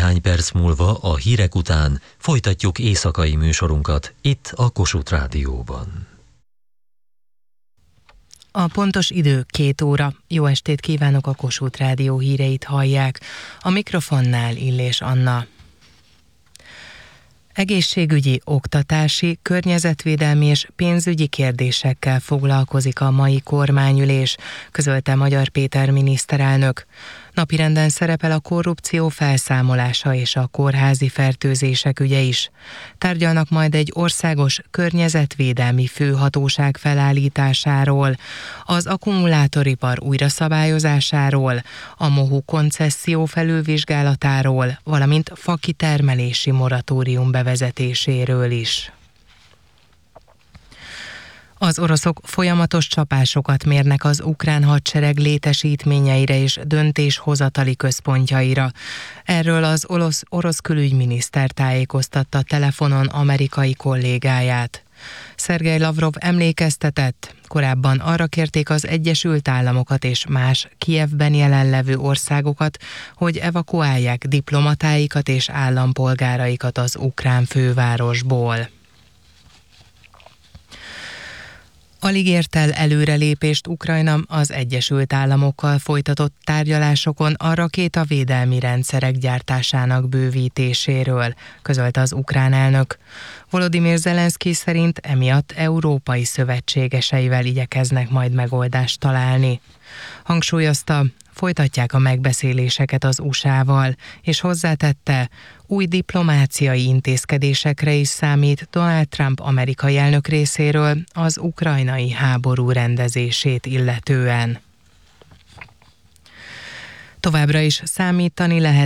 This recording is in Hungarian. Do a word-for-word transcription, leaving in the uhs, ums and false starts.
Néhány perc múlva a hírek után folytatjuk éjszakai műsorunkat itt a Kossuth Rádióban. A pontos idő két óra. Jó estét kívánok, a Kossuth Rádió híreit hallják. A mikrofonnál Illés Anna. Egészségügyi, oktatási, környezetvédelmi és pénzügyi kérdésekkel foglalkozik a mai kormányülés, közölte Magyar Péter miniszterelnök. Napirenden szerepel a korrupció felszámolása és a kórházi fertőzések ügye is. Tárgyalnak majd egy országos környezetvédelmi főhatóság felállításáról, az akkumulátoripar újraszabályozásáról, a MOHU koncesszió felülvizsgálatáról, valamint fakitermelési moratórium bevezetéséről is. Az oroszok folyamatos csapásokat mérnek az ukrán hadsereg létesítményeire és döntéshozatali központjaira. Erről az orosz, orosz külügyminiszter tájékoztatta telefonon amerikai kollégáját. Szergej Lavrov emlékeztetett, korábban arra kérték az Egyesült Államokat és más Kijevben jelenlevő országokat, hogy evakuálják diplomatáikat és állampolgáraikat az ukrán fővárosból. Alig ért el előrelépést Ukrajna az Egyesült Államokkal folytatott tárgyalásokon a rakétavédelmi rendszerek gyártásának bővítéséről, közölte az ukrán elnök. Volodymyr Zelenszky szerint emiatt európai szövetségeseivel igyekeznek majd megoldást találni. Hangsúlyozta, folytatják a megbeszéléseket az u es á-val, és hozzátette, új diplomáciai intézkedésekre is számít Donald Trump amerikai elnök részéről az ukrajnai háború rendezését illetően. Továbbra is számítani lehet